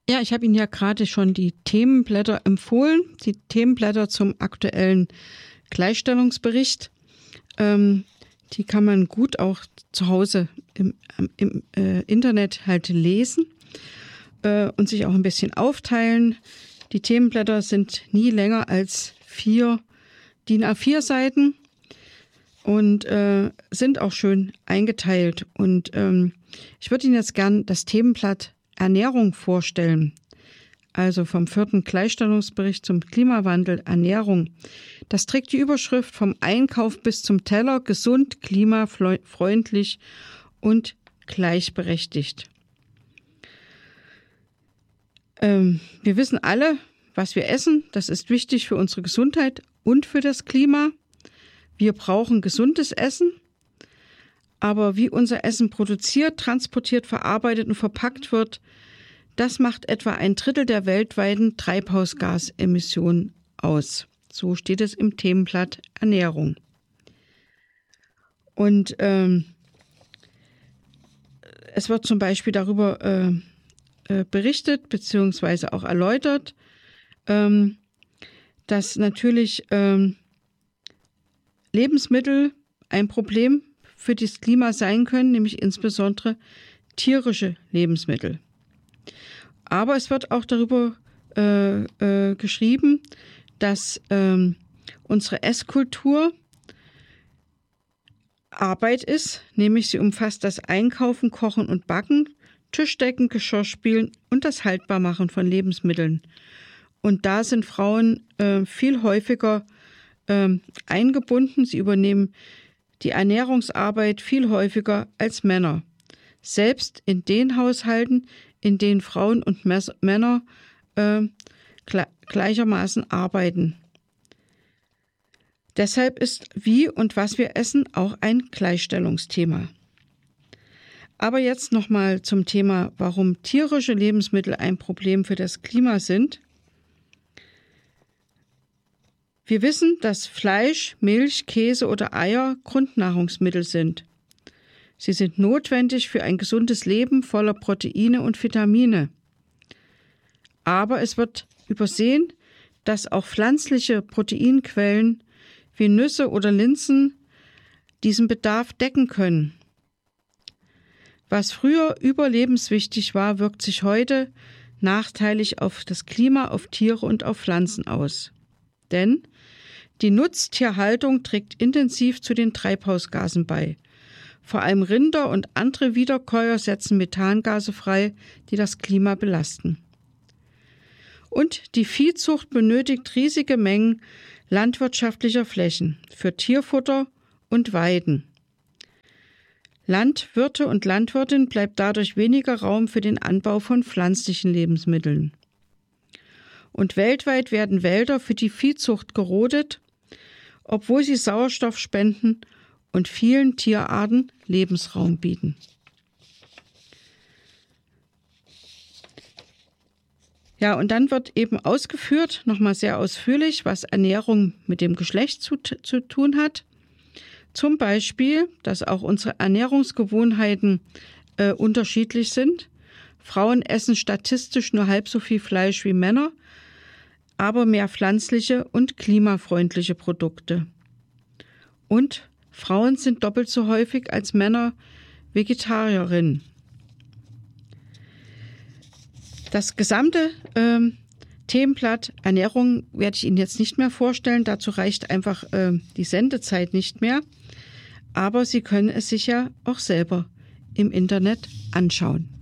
Ja, ich habe Ihnen ja gerade schon die Themenblätter empfohlen, die Themenblätter zum aktuellen Gleichstellungsbericht. Die kann man gut auch zu Hause im Internet halt lesen und sich auch ein bisschen aufteilen. Die Themenblätter sind nie länger als 4 DIN A4 Seiten und sind auch schön eingeteilt. Und ich würde Ihnen jetzt gern das Themenblatt Ernährung vorstellen. Also vom 4. Gleichstellungsbericht zum Klimawandel Ernährung. Das trägt die Überschrift vom Einkauf bis zum Teller, gesund, klimafreundlich und gleichberechtigt. Wir wissen alle, was wir essen. Das ist wichtig für unsere Gesundheit und für das Klima. Wir brauchen gesundes Essen. Aber wie unser Essen produziert, transportiert, verarbeitet und verpackt wird, das macht etwa 1/3 der weltweiten Treibhausgasemissionen aus. So steht es im Themenblatt Ernährung. Und es wird zum Beispiel darüber berichtet bzw. auch erläutert, dass natürlich Lebensmittel ein Problem für das Klima sein können, nämlich insbesondere tierische Lebensmittel. Aber es wird auch darüber geschrieben, dass unsere Esskultur Arbeit ist, nämlich sie umfasst das Einkaufen, Kochen und Backen, Tischdecken, Geschirrspülen und das Haltbarmachen von Lebensmitteln. Und da sind Frauen viel häufiger eingebunden. Sie übernehmen die Ernährungsarbeit viel häufiger als Männer. Selbst in den Haushalten, in denen Frauen und Männer gleichermaßen arbeiten. Deshalb ist wie und was wir essen auch ein Gleichstellungsthema. Aber jetzt nochmal zum Thema, warum tierische Lebensmittel ein Problem für das Klima sind. Wir wissen, dass Fleisch, Milch, Käse oder Eier Grundnahrungsmittel sind. Sie sind notwendig für ein gesundes Leben voller Proteine und Vitamine. Aber es wird übersehen, dass auch pflanzliche Proteinquellen wie Nüsse oder Linsen diesen Bedarf decken können. Was früher überlebenswichtig war, wirkt sich heute nachteilig auf das Klima, auf Tiere und auf Pflanzen aus. Denn die Nutztierhaltung trägt intensiv zu den Treibhausgasen bei. Vor allem Rinder und andere Wiederkäuer setzen Methangase frei, die das Klima belasten. Und die Viehzucht benötigt riesige Mengen landwirtschaftlicher Flächen für Tierfutter und Weiden. Landwirte und Landwirtinnen bleibt dadurch weniger Raum für den Anbau von pflanzlichen Lebensmitteln. Und weltweit werden Wälder für die Viehzucht gerodet, obwohl sie Sauerstoff spenden und vielen Tierarten Lebensraum bieten. Ja, und dann wird eben ausgeführt, nochmal sehr ausführlich, was Ernährung mit dem Geschlecht zu tun hat. Zum Beispiel, dass auch unsere Ernährungsgewohnheiten unterschiedlich sind. Frauen essen statistisch nur halb so viel Fleisch wie Männer, aber mehr pflanzliche und klimafreundliche Produkte. Und Frauen sind doppelt so häufig als Männer Vegetarierinnen. Das gesamte Themenblatt Ernährung werde ich Ihnen jetzt nicht mehr vorstellen. Dazu reicht einfach die Sendezeit nicht mehr. Aber Sie können es sich ja auch selber im Internet anschauen.